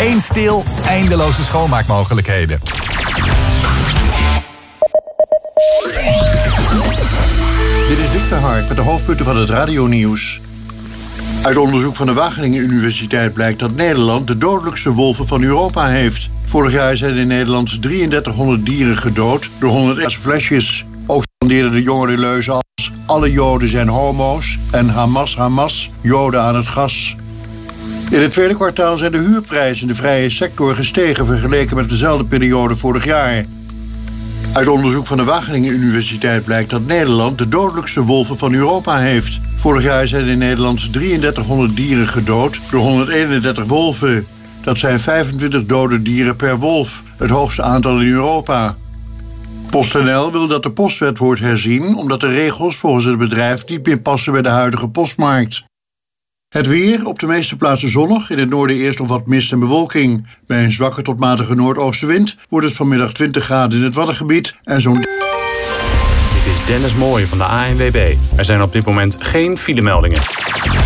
Eén stil, eindeloze schoonmaakmogelijkheden. Dit is Dick de Hark met de hoofdpunten van het radionieuws. Uit onderzoek van de Wageningen Universiteit blijkt dat Nederland de dodelijkste wolven van Europa heeft. Vorig jaar zijn in Nederland 3300 dieren gedood door 100 flesjes. Ook scandeerden de jongeren leuzen als alle Joden zijn homo's en Hamas, Hamas, Joden aan het gas. In het tweede kwartaal zijn de huurprijzen in de vrije sector gestegen vergeleken met dezelfde periode vorig jaar. Uit onderzoek van de Wageningen Universiteit blijkt dat Nederland de dodelijkste wolven van Europa heeft. Vorig jaar zijn in Nederland 3300 dieren gedood door 131 wolven. Dat zijn 25 dode dieren per wolf, het hoogste aantal in Europa. PostNL wil dat de postwet wordt herzien omdat de regels volgens het bedrijf niet meer passen bij de huidige postmarkt. Het weer, op de meeste plaatsen zonnig, in het noorden eerst nog wat mist en bewolking. Bij een zwakke tot matige noordoostenwind wordt het vanmiddag 20 graden in het Waddengebied en zo'n... Dit is Dennis Mooij van de ANWB. Er zijn op dit moment geen filemeldingen.